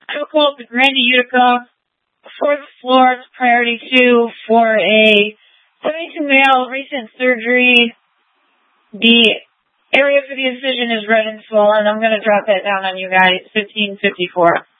Coco Randy Utica, fourth floor, priority 2 for a 72 male, recent surgery. The area for the incision is red and swollen. I'm going to drop that down on you guys, 1554.